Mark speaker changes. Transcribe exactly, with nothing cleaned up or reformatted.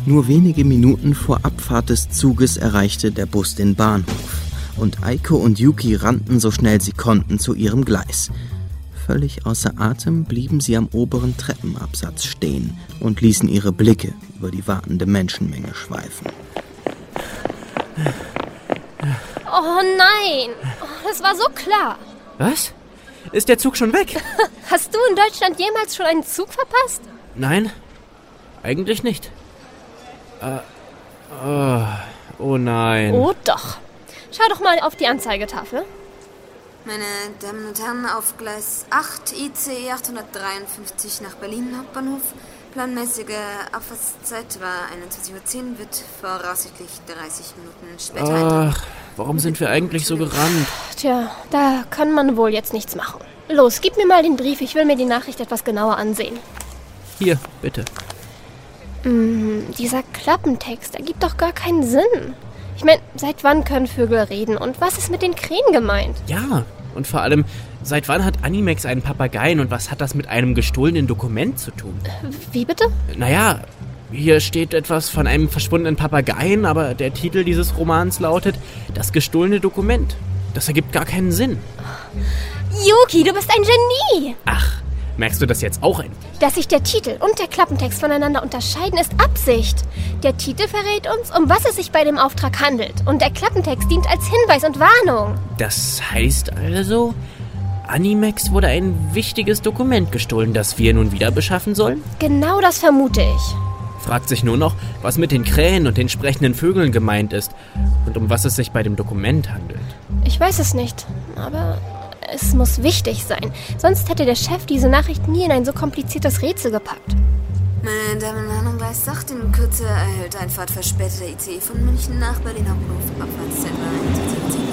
Speaker 1: Nur wenige Minuten vor Abfahrt des Zuges erreichte der Bus den Bahnhof. Und Eiko und Yuki rannten so schnell sie konnten zu ihrem Gleis. Völlig außer Atem blieben sie am oberen Treppenabsatz stehen und ließen ihre Blicke über die wartende Menschenmenge schweifen.
Speaker 2: Oh nein, oh, das war so klar.
Speaker 3: Was? Ist der Zug schon weg?
Speaker 2: Hast du in Deutschland jemals schon einen Zug verpasst?
Speaker 3: Nein, eigentlich nicht. Äh, oh, oh nein.
Speaker 2: Oh doch. Schau doch mal auf die Anzeigetafel.
Speaker 4: Meine Damen und Herren, auf Gleis acht, I C E achthundertdreiundfünfzig nach Berlin Hauptbahnhof. Planmäßige Abfahrtszeit war einundzwanzig Uhr zehn, wird voraussichtlich dreißig Minuten später eintreten.
Speaker 3: Ach, warum sind wir eigentlich so gerannt?
Speaker 2: Tja, da kann man wohl jetzt nichts machen. Los, gib mir mal den Brief, ich will mir die Nachricht etwas genauer ansehen.
Speaker 3: Hier, bitte.
Speaker 2: Mm, dieser Klappentext ergibt doch gar keinen Sinn. Ich meine, seit wann können Vögel reden und was ist mit den Krähen gemeint?
Speaker 3: Ja, und vor allem, seit wann hat Animex einen Papageien und was hat das mit einem gestohlenen Dokument zu tun?
Speaker 2: Wie bitte?
Speaker 3: Naja, hier steht etwas von einem verschwundenen Papageien, aber der Titel dieses Romans lautet Das gestohlene Dokument. Das ergibt gar keinen Sinn.
Speaker 2: Yuki, du bist ein Genie!
Speaker 3: Ach, merkst du das jetzt auch endlich?
Speaker 2: Dass sich der Titel und der Klappentext voneinander unterscheiden, ist Absicht. Der Titel verrät uns, um was es sich bei dem Auftrag handelt. Und der Klappentext dient als Hinweis und Warnung.
Speaker 3: Das heißt also, Animex wurde ein wichtiges Dokument gestohlen, das wir nun wieder beschaffen sollen?
Speaker 2: Genau das vermute ich.
Speaker 3: Fragt sich nur noch, was mit den Krähen und den sprechenden Vögeln gemeint ist und um was es sich bei dem Dokument handelt.
Speaker 2: Ich weiß es nicht, aber es muss wichtig sein. Sonst hätte der Chef diese Nachricht nie in ein so kompliziertes Rätsel gepackt.
Speaker 4: Meine Damen und Herren, Gleis acht in Kürze erhält ein fahrtverspäteter I C E von München nach Berlin Hauptbahnhof. Abfahrtszeit war einundzwanzig Uhr zehn.